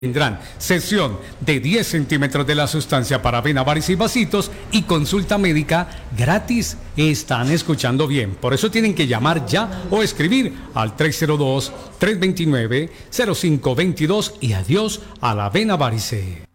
Tendrán sesión de 10 centímetros de la sustancia para vena, varices y vasitos y consulta médica gratis. Están escuchando bien. Por eso tienen que llamar ya o escribir al 302-329-0522 y adiós a la vena varice.